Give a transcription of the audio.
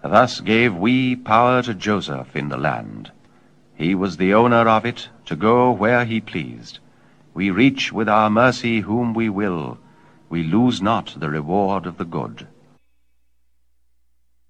Thus gave we power to Joseph in the land. He was the owner of it, to go where he pleased. We reach with our mercy whom we will. We lose not the reward of the good.